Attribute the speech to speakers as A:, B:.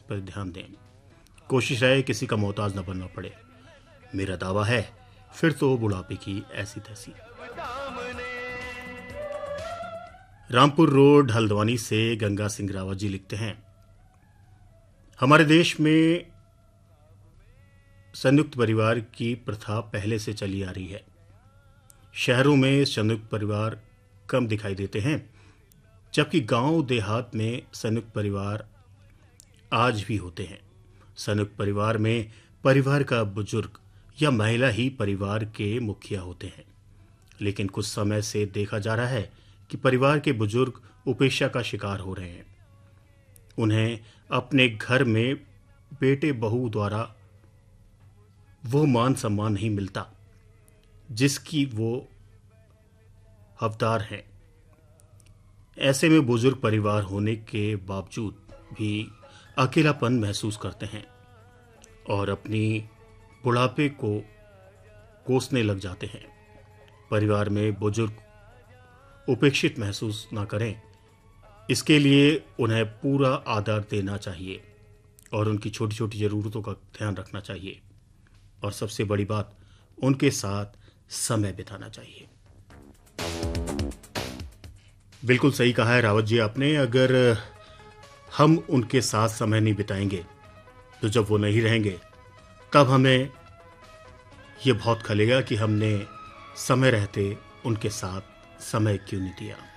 A: पर ध्यान दें। कोशिश रहे किसी का मोहताज न बनना पड़े। मेरा दावा है फिर तो बुढ़ापे की ऐसी तैसी। रामपुर रोड हल्द्वानी से गंगा सिंह रावत जी लिखते हैं, हमारे देश में संयुक्त परिवार की प्रथा पहले से चली आ रही है। शहरों में संयुक्त परिवार कम दिखाई देते हैं, जबकि गांव देहात में संयुक्त परिवार आज भी होते हैं। संयुक्त परिवार में परिवार का बुजुर्ग या महिला ही परिवार के मुखिया होते हैं, लेकिन कुछ समय से देखा जा रहा है कि परिवार के बुजुर्ग उपेक्षा का शिकार हो रहे हैं। उन्हें अपने घर में बेटे बहू द्वारा वो मान सम्मान नहीं मिलता जिसकी वो हकदार हैं। ऐसे में बुजुर्ग परिवार होने के बावजूद भी अकेलापन महसूस करते हैं और अपनी बुढ़ापे को कोसने लग जाते हैं। परिवार में बुजुर्ग उपेक्षित महसूस ना करें, इसके लिए उन्हें पूरा आदर देना चाहिए और उनकी छोटी छोटी ज़रूरतों का ध्यान रखना चाहिए, और सबसे बड़ी बात, उनके साथ समय बिताना चाहिए। बिल्कुल सही कहा है रावत जी आपने। अगर हम उनके साथ समय नहीं बिताएंगे तो जब वो नहीं रहेंगे तब हमें ये बहुत खलेगा कि हमने समय रहते उनके साथ समय क्यों नहीं दिया।